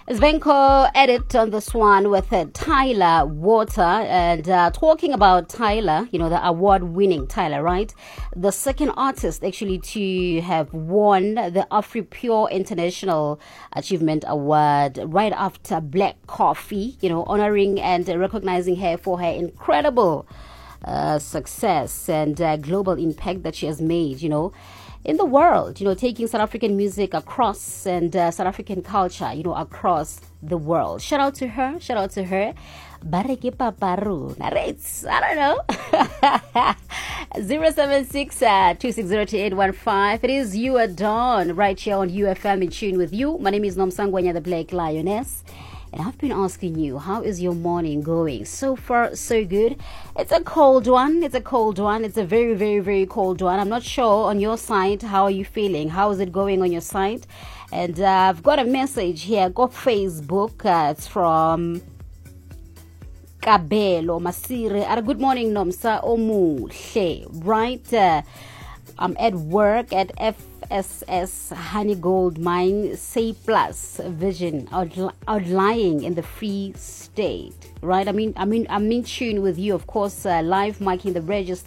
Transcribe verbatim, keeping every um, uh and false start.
Zvenko edit on this one with uh, Tyler Water and uh, talking about Tyler, you know, the award-winning Tyler, right? The second artist actually to have won the AfriPure International Achievement Award right after Black Coffee, you know, honoring and recognizing her for her incredible uh, success and uh, global impact that she has made, you know, in the world, you know, taking South African music across and uh, South African culture, you know, across the world. Shout out to her. Shout out to her. Bareke paparu. Narrates. I don't know. zero seven six two six zero two eight one five. It is you at dawn right here on U F M in tune with you. My name is Nomsangwenya, the Black Lioness. And I've been asking you, how is your morning going? So far, so good. It's a cold one. It's a cold one. It's a very, very, very cold one. I'm not sure on your side. How are you feeling? How is it going on your side? And uh, I've got a message here. Go Facebook. Uh, it's from Kabelo Masire. Uh, good morning, Nomsa Omuhle. Right? Uh, I'm at work at F S S Honey Gold Mine, Say Plus Vision, outli- outlying in the Free State, right? I mean, I mean, I'm in tune with you, of course, uh, live marking the register